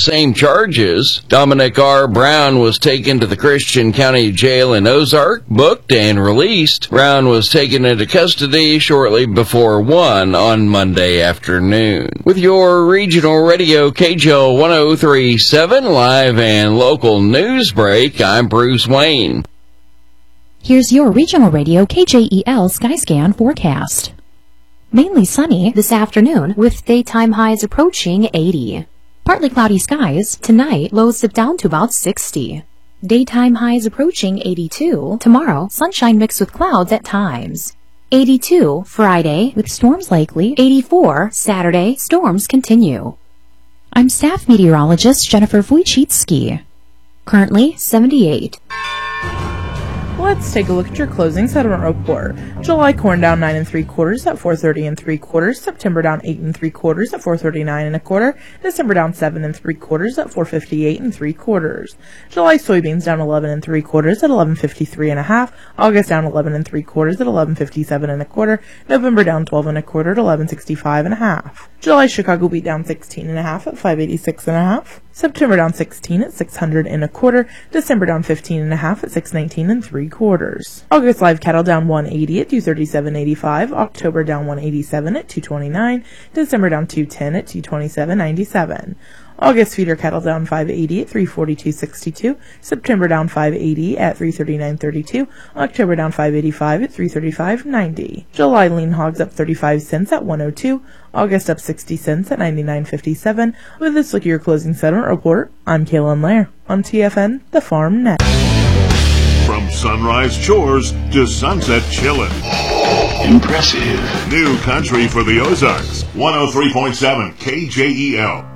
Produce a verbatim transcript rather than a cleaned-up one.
same charges. Dominic R. Brown was taken to the Christian County Jail in Ozark, booked and released. Brown was taken into custody shortly before one on Monday afternoon. With your regional radio K J L one oh three point seven live and local news break, I'm Bruce Wayne. Here's your regional radio K J E L Skyscan forecast. Mainly sunny this afternoon with daytime highs approaching eighty. Partly cloudy skies. Tonight, lows dip down to about sixty. Daytime highs approaching eighty-two. Tomorrow, sunshine mixed with clouds at times. eighty-two Friday with storms likely. eighty-four Saturday, storms continue. I'm staff meteorologist Jennifer Wojcicki. Currently seventy-eight. Let's take a look at your closing settlement report. July corn down nine and three quarters at four thirty and three quarters. September down eight and three quarters at four thirty-nine and a quarter. December down seven and three quarters at four fifty-eight and three quarters. July soybeans down eleven and three quarters at eleven fifty-three and a half. August down eleven and three quarters at eleven fifty-seven and a quarter. November down twelve and a quarter at eleven sixty-five and a half. July Chicago wheat down sixteen and a half at five eighty-six and a half. September down sixteen at six hundred and a quarter. December down fifteen and a half at six nineteen and three quarters. August live cattle down one eighty at two thirty-seven eighty-five. October down one eighty-seven at two twenty-nine. December down two ten at two twenty-seven ninety-seven. August feeder cattle down five eighty at three forty-two sixty-two. September down five eighty at three thirty-nine thirty-two. October down five eighty-five at three thirty-five ninety. July lean hogs up thirty-five cents at one oh two. August up sixty cents at ninety-nine fifty-seven. With this look at your closing settlement report, I'm Kaylin Lair on T F N, the Farm Net. From sunrise chores to sunset chillin'. Impressive. New country for the Ozarks. one oh three point seven K J E L.